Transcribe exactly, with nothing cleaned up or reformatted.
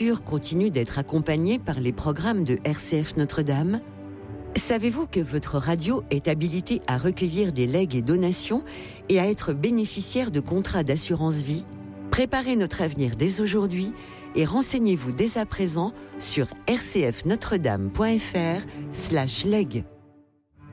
Culture continue d'être accompagnée par les programmes de R C F Notre-Dame? Savez-vous que votre radio est habilitée à recueillir des legs et donations et à être bénéficiaire de contrats d'assurance vie? Préparez notre avenir dès aujourd'hui et renseignez-vous dès à présent sur r c f notre dame point f r slash leg.